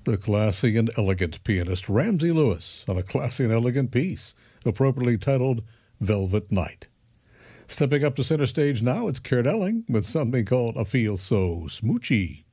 The classy and elegant pianist Ramsey Lewis on a classy and elegant piece, appropriately titled Velvet Night. Stepping up to center stage now, it's Kurt Elling with something called I Feel So Smoochy.